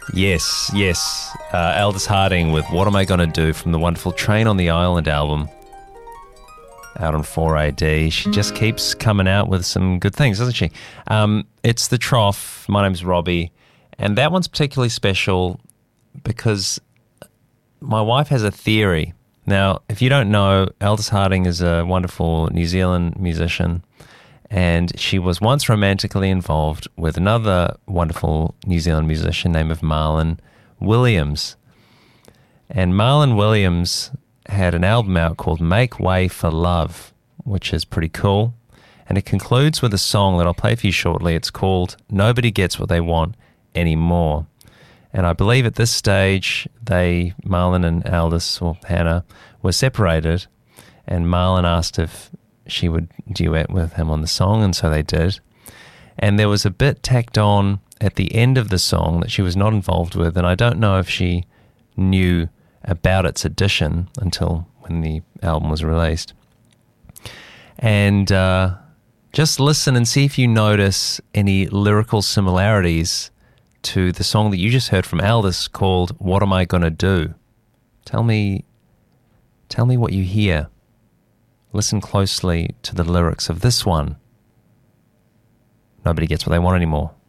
Yes, yes. Aldous Harding with What Am I Gonna Do from the wonderful Train on the Island album out on 4AD. She just keeps coming out with some good things, doesn't she? It's The Trough. My name's Robbie. And that one's particularly special because my wife has a theory. Now, if you don't know, Aldous Harding is a wonderful New Zealand musician, and she was once romantically involved with another wonderful New Zealand musician named Marlon Williams. And Marlon Williams had an album out called Make Way for Love, which is pretty cool. And it concludes with a song that I'll play for you shortly. It's called Nobody Gets What They Want Anymore. And I believe at this stage, Marlon and Aldous, or Hannah, were separated. And Marlon asked if she would duet with him on the song, and so they did. And there was a bit tacked on at the end of the song that she was not involved with, and I don't know if she knew about its addition until when the album was released. And just listen and see if you notice any lyrical similarities to the song that you just heard from Aldous called What Am I Gonna Do? Tell me what you hear. Listen closely to the lyrics of this one. Nobody gets what they want anymore.